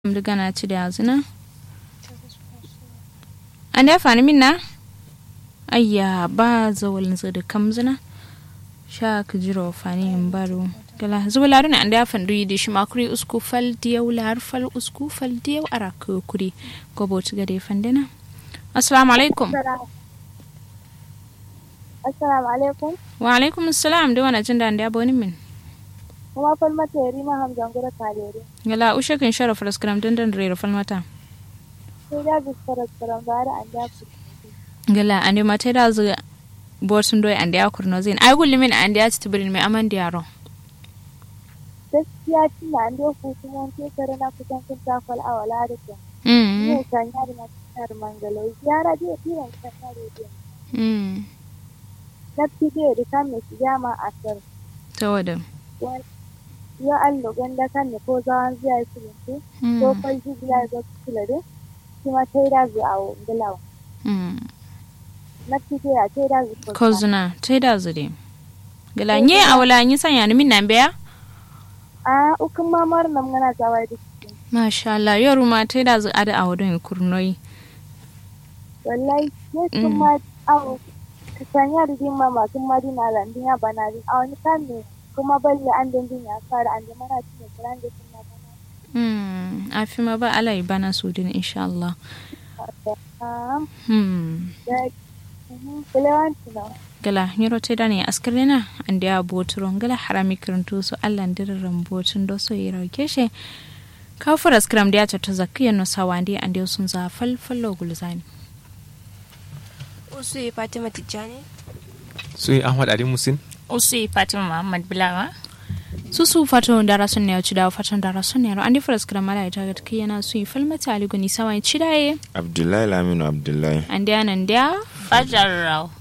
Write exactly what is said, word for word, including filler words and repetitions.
Mdigana ci da zina an ya fani minna ayya ba zawalin su da kamzina sha ka jiro fani in baro gala zuwa ne an ya fandu yi da shi makuri usku fal diyau lar fal usku fal diyau ara ku kuri gobo ci gade fandina. Assalamu alaikum. Assalamu alaikum. Wa alaikum assalam da wani jin da an ya boni min kuma falmata yari ma hamjan gura kalere gala ushe kan shara falaskram dandan rera falmata sai da bi falaskram bara an da ku gala ande mate da zu botun doy ande akurno zin ai gulli min ande ya tibrin mai aman diaro gaskiya tun da ande ku kuma ke kare na kusan kun ta fal awala da ke mm ne kan ya da tar mangalo yara je tiran kan ya da mm na tide da kan ne jama asar tawada ya allo ganda kan ne ko zaman zai su ne ko kai ji ya ga kula da kuma sai da zu awo galawa mm na tide ya sai da zu ko zuna sai da zu de gala nye awala nyi sanya ni min nan beya a ukun mamar nan ngana zawai da masha Allah yoru ma tai da zu ada awodon kurnoi wallahi ne kuma awo sanya da din mama kun ma dina landin ya bana din a wani kan ne kuma balle an dindin ya fara an da mana cikin kuran da kuma bana mm afi ma ba alai bana su din insha Allah hmm gala nyoro te dani askarina ande ya botron gala harami kiranto su Allah ndirran botun do so yira keshe ka fara skram da ta ta zakiya no sawandi ande sun za falfallo gulzani Usui Fatima Tijjani. Sui Ahmad Ali Musin. Usui Fatima Muhammad Bilawa. Susu fato ndara sunne ya chida fato ndara sunne ro andi fras kra mala ita gat kiyana sui falmata ali goni sawa chidaye Abdullahi Laminu Abdullahi andi anan dia Fajar Rao.